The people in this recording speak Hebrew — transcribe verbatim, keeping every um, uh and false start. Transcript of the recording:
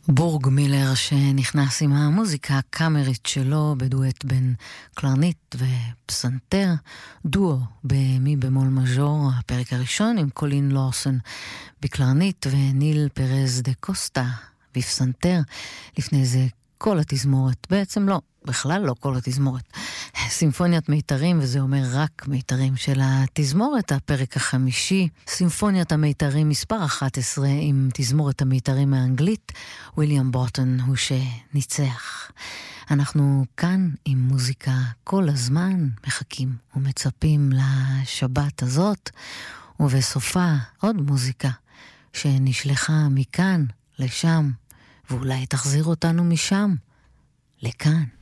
בורג מילר שנכנס עם המוזיקה הקאמרית שלו בדואט בין קלרנית ופסנתר, דואו במי במול מז'ור, הפרק הראשון עם קולין לורסון בקלרנית וניל פרז דה קוסטה בפסנתר. לפני זה כל התזמורת, בעצם לא, בכלל לא כל התזמורת, סימפוניית מיתרים, וזה אומר רק מיתרים של התזמורת, הפרק החמישי, סימפוניית המיתרים מספר אחת עשרה עם תזמורת המיתרים האנגלית, וויליאם בורטון הוא שניצח. אנחנו כאן עם מוזיקה כל הזמן, מחכים ומצפים לשבת הזאת, ובסופה עוד מוזיקה שנשלחה מכאן לשם, ואולי תחזיר אותנו משם לכאן.